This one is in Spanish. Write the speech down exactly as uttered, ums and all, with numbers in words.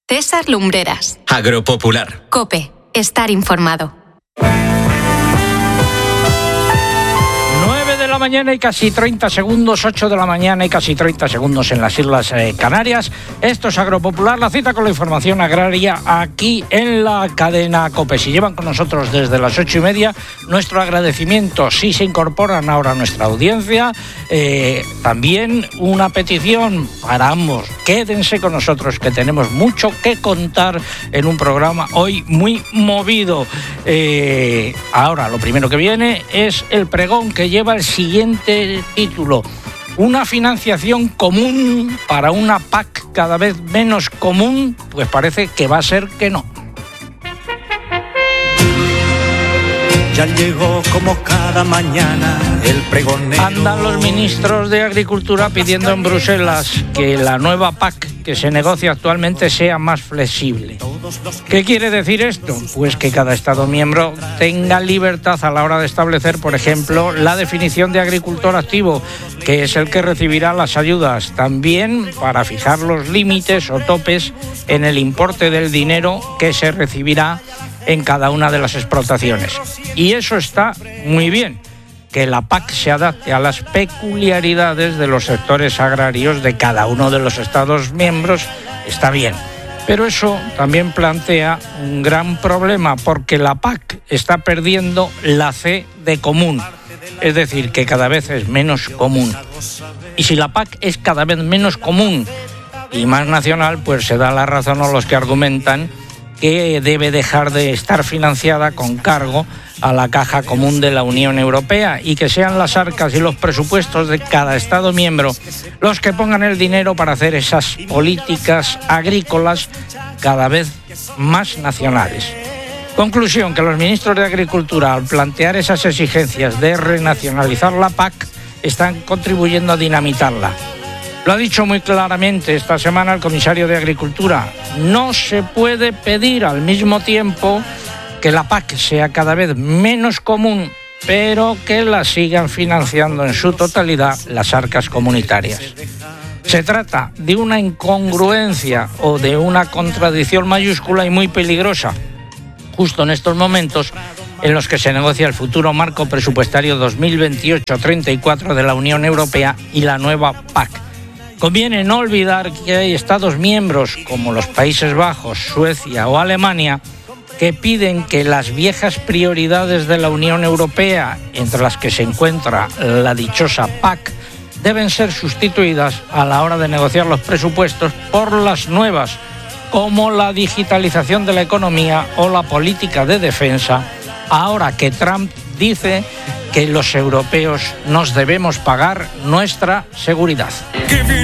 César Lumbreras. Agropopular. COPE. Estar informado. nueve de la mañana y casi treinta segundos, ocho de la mañana y casi treinta segundos en las Islas eh, Canarias. Esto es Agropopular, la cita con la información agraria aquí en la cadena COPE. Si llevan con nosotros desde las ocho y media, nuestro agradecimiento. Si se incorporan ahora a nuestra audiencia, eh, también una petición para ambos. Quédense con nosotros, que tenemos mucho que contar en un programa hoy muy movido. Eh, ahora, lo primero que viene es el pregón que lleva el siguiente título: una financiación común para una P A C cada vez menos común. Pues parece que va a ser que no. Ya llegó como cada mañana el pregonero. Andan los ministros de Agricultura pidiendo en Bruselas que la nueva P A C que se negocia actualmente sea más flexible. ¿Qué quiere decir esto? Pues que cada Estado miembro tenga libertad a la hora de establecer, por ejemplo, la definición de agricultor activo, que es el que recibirá las ayudas, también para fijar los límites o topes en el importe del dinero que se recibirá en cada una de las explotaciones. Y eso está muy bien, que la P A C se adapte a las peculiaridades de los sectores agrarios de cada uno de los Estados miembros, está bien. Pero eso también plantea un gran problema, porque la P A C está perdiendo la C de común, es decir, que cada vez es menos común. Y si la P A C es cada vez menos común y más nacional, pues se da la razón a los que argumentan que debe dejar de estar financiada con cargo a la caja común de la Unión Europea y que sean las arcas y los presupuestos de cada Estado miembro los que pongan el dinero para hacer esas políticas agrícolas cada vez más nacionales. Conclusión, que los ministros de Agricultura, al plantear esas exigencias de renacionalizar la P A C, están contribuyendo a dinamitarla. Lo ha dicho muy claramente esta semana el comisario de Agricultura: no se puede pedir al mismo tiempo que la P A C sea cada vez menos común, pero que la sigan financiando en su totalidad las arcas comunitarias. Se trata de una incongruencia o de una contradicción mayúscula y muy peligrosa, justo en estos momentos en los que se negocia el futuro marco presupuestario dos mil veintiocho treinta y cuatro de la Unión Europea y la nueva P A C. Conviene no olvidar que hay Estados miembros como los Países Bajos, Suecia o Alemania que piden que las viejas prioridades de la Unión Europea, entre las que se encuentra la dichosa P A C, deben ser sustituidas a la hora de negociar los presupuestos por las nuevas, como la digitalización de la economía o la política de defensa, ahora que Trump dice que los europeos nos debemos pagar nuestra seguridad.